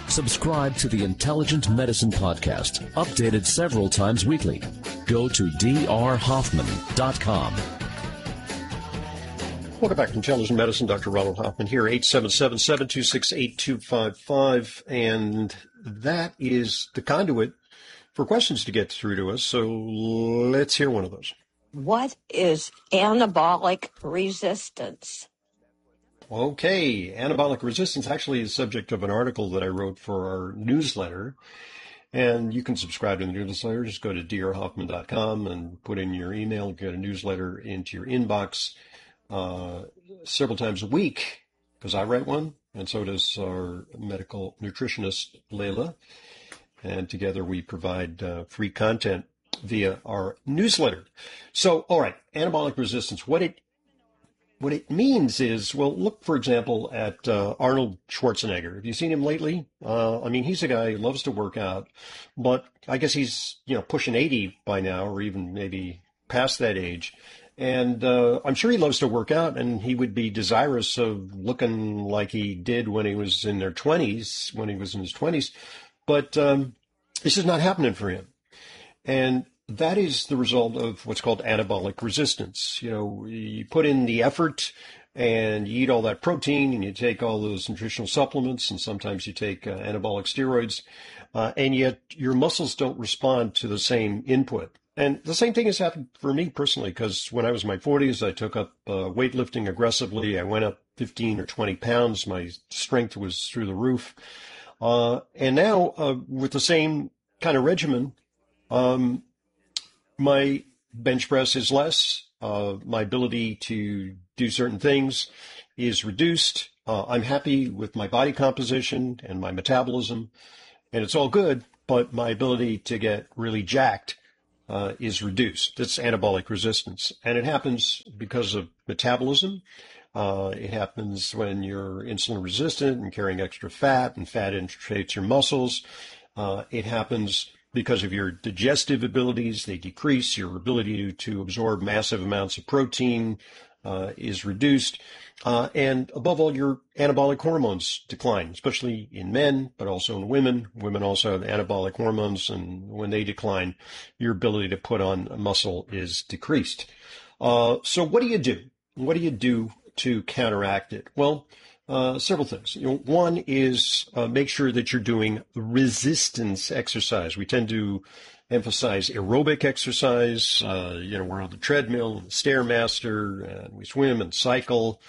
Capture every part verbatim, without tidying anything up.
Subscribe to the Intelligent Medicine Podcast, updated several times weekly. Go to d r hoffman dot com. Welcome back to Intelligent Medicine. Doctor Ronald Hoffman here, eight seven seven, seven two six, eight two five five. And that is the conduit for questions to get through to us. So let's hear one of those. What is anabolic resistance? Okay, anabolic resistance actually is the subject of an article that I wrote for our newsletter. And you can subscribe to the newsletter. Just go to d r hoffman dot com and put in your email, get a newsletter into your inbox uh, several times a week, because I write one, and so does our medical nutritionist, Layla. And together we provide uh, free content via our newsletter. So, all right, anabolic resistance. What it what it means is, well, look, for example, at uh, Arnold Schwarzenegger. Have you seen him lately? Uh, I mean, he's a guy who loves to work out, but I guess he's, you know, pushing eighty by now, or even maybe past that age. And uh, I'm sure he loves to work out, and he would be desirous of looking like he did when he was in their twenties, when he was in his twenties. But um, this is not happening for him. And that is the result of what's called anabolic resistance. You know, you put in the effort and you eat all that protein and you take all those nutritional supplements, and sometimes you take uh, anabolic steroids, uh, and yet your muscles don't respond to the same input. And the same thing has happened for me personally, because when I was in my forties, I took up uh, weightlifting aggressively. I went up fifteen or twenty pounds. My strength was through the roof. Uh, and now uh, with the same kind of regimen, um, my bench press is less. Uh, my ability to do certain things is reduced. Uh, I'm happy with my body composition and my metabolism, and it's all good, but my ability to get really jacked uh, is reduced. That's anabolic resistance. And it happens because of metabolism. Uh, it happens when you're insulin resistant and carrying extra fat, and fat infiltrates your muscles. Uh, it happens because of your digestive abilities. They decrease. Your ability to, to absorb massive amounts of protein uh, is reduced. Uh, and above all, your anabolic hormones decline, especially in men, but also in women. Women also have anabolic hormones, and when they decline, your ability to put on muscle is decreased. Uh, so what do you do? What do you do to counteract it? Well, Uh, several things. You know, one is uh, make sure that you're doing resistance exercise. We tend to emphasize aerobic exercise. Uh, you know, we're on the treadmill and the Stairmaster, and we swim and cycle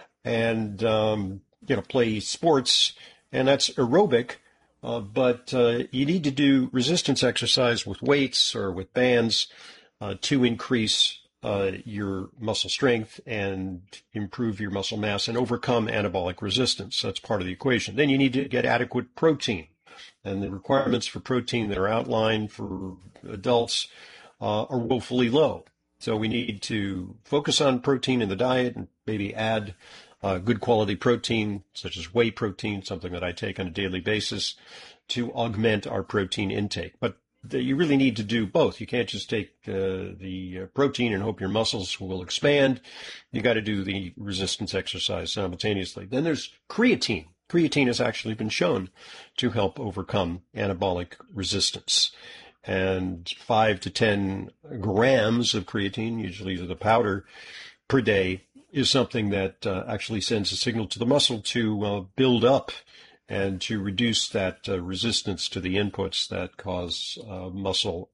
and, um, you know, play sports, and that's aerobic. Uh, but uh, you need to do resistance exercise with weights or with bands uh, to increase Uh, your muscle strength and improve your muscle mass and overcome anabolic resistance. That's part of the equation. Then you need to get adequate protein, and the requirements for protein that are outlined for adults uh, are woefully low. So we need to focus on protein in the diet and maybe add uh, good quality protein, such as whey protein, something that I take on a daily basis, to augment our protein intake. But you really need to do both. You can't just take uh, the protein and hope your muscles will expand. You got to do the resistance exercise simultaneously. Then there's creatine. Creatine has actually been shown to help overcome anabolic resistance. And five to ten grams of creatine, usually the powder, per day is something that uh, actually sends a signal to the muscle to uh, build up and to reduce that uh, resistance to the inputs that cause uh, muscle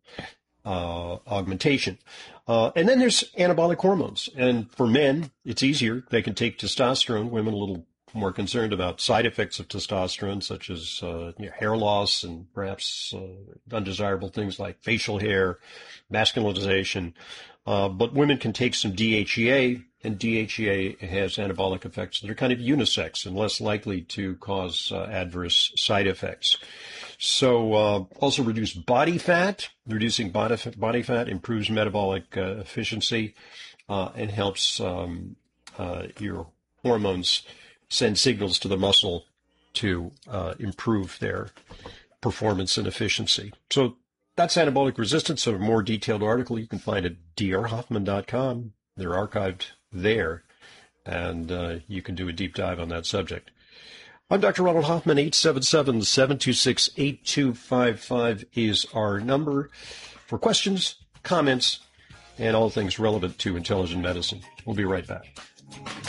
uh, augmentation. Uh, and then there's anabolic hormones. And for men, it's easier. They can take testosterone. Women a little more concerned about side effects of testosterone, such as uh, you know, hair loss and perhaps uh, undesirable things like facial hair, masculinization. Uh, but women can take some D H E A, and D H E A has anabolic effects that are kind of unisex and less likely to cause uh, adverse side effects. So uh, also reduce body fat. Reducing body, body fat improves metabolic uh, efficiency uh, and helps um, uh, your hormones send signals to the muscle to uh, improve their performance and efficiency. So that's anabolic resistance. A more detailed article you can find at d r hoffman dot com. They're archived there, and uh, you can do a deep dive on that subject. I'm Doctor Ronald Hoffman. eight seven seven, seven two six, eight two five five is our number for questions, comments, and all things relevant to intelligent medicine. We'll be right back.